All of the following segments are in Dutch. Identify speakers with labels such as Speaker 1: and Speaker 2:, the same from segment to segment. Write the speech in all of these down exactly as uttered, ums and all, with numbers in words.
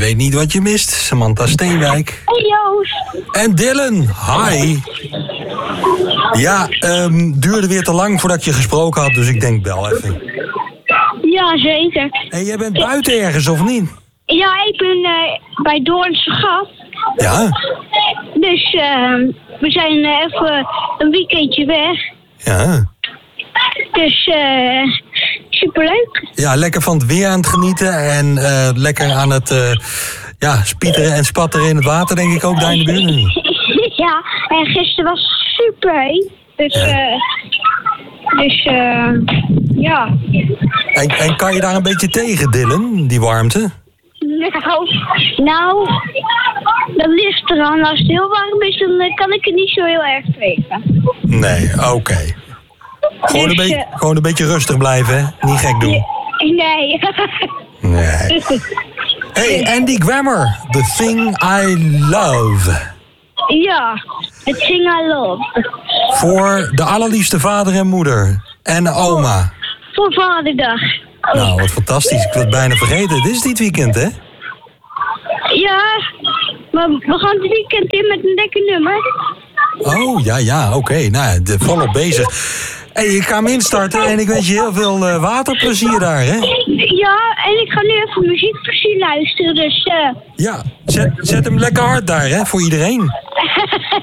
Speaker 1: weet niet wat je mist. Samantha Steenwijk.
Speaker 2: Hey Joost.
Speaker 1: En Dylan, hi. Ja, um, duurde weer te lang voordat ik je gesproken had, dus ik denk bel even.
Speaker 2: Ja, zeker.
Speaker 1: En jij bent buiten ergens, of niet?
Speaker 2: Ja, ik ben uh, bij Doornse Gat.
Speaker 1: Ja?
Speaker 2: Dus uh, we zijn uh, even een weekendje weg.
Speaker 1: Ja.
Speaker 2: Dus uh, superleuk.
Speaker 1: Ja, lekker van het weer aan het genieten en uh, lekker aan het uh, ja, spieteren en spatteren in het water, denk ik ook, daar in de buurt.
Speaker 2: Ja, en gisteren was super heet. Dus, ja. Uh, dus uh, ja.
Speaker 1: En, en kan je daar een beetje tegen, Dylan, die warmte?
Speaker 2: Nou, nou, dat ligt eraan. Als het heel warm is, dan kan ik het niet zo heel erg tegen.
Speaker 1: Nee, oké. Okay. Gewoon, dus, uh, gewoon een beetje rustig blijven, hè? Niet gek doen.
Speaker 2: Nee.
Speaker 1: Nee. Hey, Andy Grammer, The Thing I Love.
Speaker 2: Ja, The Thing I Love.
Speaker 1: Voor de allerliefste vader en moeder. En oma.
Speaker 2: Voor Vaderdag.
Speaker 1: Oh. Nou, wat fantastisch. Ik wil het bijna vergeten. Dit is dit weekend, hè?
Speaker 2: Ja, maar we gaan het weekend in met een lekker nummer.
Speaker 1: Oh, ja, ja, oké. Okay. Nou, de, volop bezig. Hé, hey, ik ga hem instarten en ik wens je heel veel uh, waterplezier daar, hè?
Speaker 2: Ja, en ik ga nu even muziekplezier luisteren, dus... Uh...
Speaker 1: Ja, zet, zet hem lekker hard daar, hè? Voor iedereen.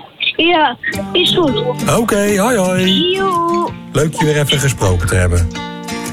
Speaker 2: Ja, is goed.
Speaker 1: Oké, okay, hoi hoi.
Speaker 2: Joe.
Speaker 1: Leuk je weer even gesproken te hebben.